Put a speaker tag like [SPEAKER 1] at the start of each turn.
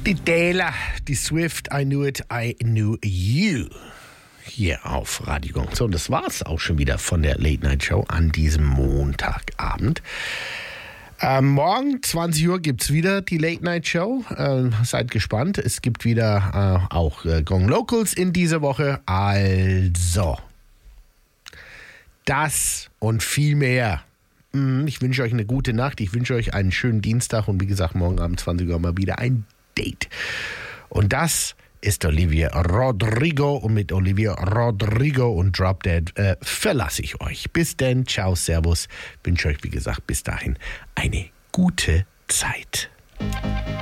[SPEAKER 1] Die Taylor, die Swift, I Knew It, I Knew You. Hier auf Radio Gong. So, und das war's auch schon wieder von der Late Night Show an diesem Montagabend. Morgen 20 Uhr gibt's wieder die Late Night Show. Seid gespannt. Es gibt wieder auch Gong Locals in dieser Woche. Also, das und viel mehr. Ich wünsche euch eine gute Nacht. Ich wünsche euch einen schönen Dienstag. Und wie gesagt, morgen Abend 20 Uhr mal wieder ein Date. Und das ist Olivia Rodrigo. Und mit Olivia Rodrigo und Drop Dead verlasse ich euch. Bis denn. Ciao, servus. Wünsche euch, wie gesagt, bis dahin eine gute Zeit.